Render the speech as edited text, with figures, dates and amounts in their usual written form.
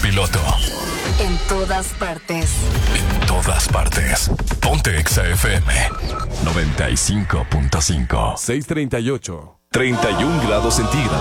piloto. En todas partes. En todas partes. Ponte Exa FM 95.5. 6:38. 31 grados centígrados.